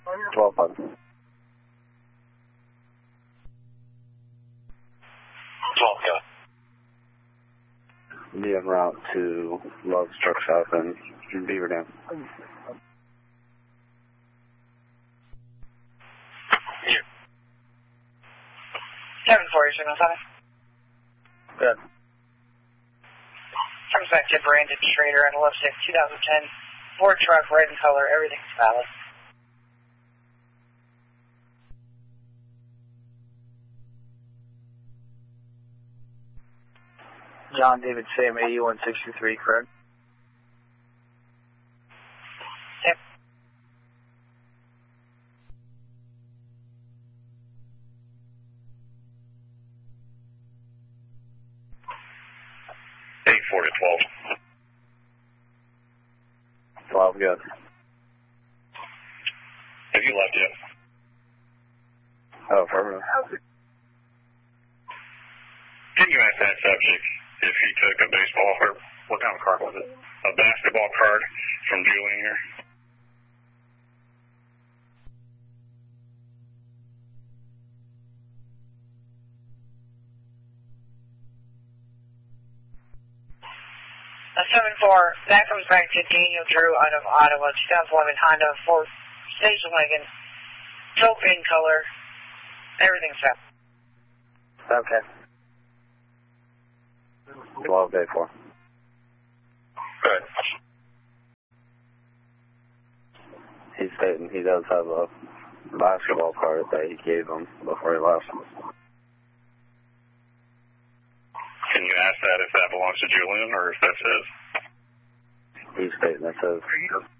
12-5. 12, go. Be en route to Love's Truck Shop in Beaver Dam. You. 7-4, you're signal 7. Good. Comes back to Brandon Schrader on 11-6, 2010. Ford truck, red in color, everything's valid. John David Sam 8163, correct? Yep. Eight 4 to 12. 12, good. Have you left yet? Oh, affirmative. Can you ask that subject if he took a baseball, or what kind of card was it? A basketball card from Julian here? A 7-4, that comes back to Daniel Drew out of Ottawa, 2011 Honda Ford station wagon, taupe in color, everything's set. Okay. 12, day 4. Good. He's stating he does have a basketball card that he gave him before he left. Can you ask that if that belongs to Julian or if that's his? He's stating that's his.